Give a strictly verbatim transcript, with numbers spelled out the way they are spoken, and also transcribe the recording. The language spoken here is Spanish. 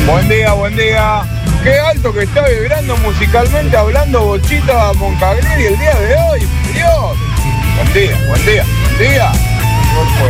Buen día, buen día. Qué alto que está vibrando musicalmente hablando Bochita Moncagleri el día de hoy. Dios. Buen día, buen día, buen día.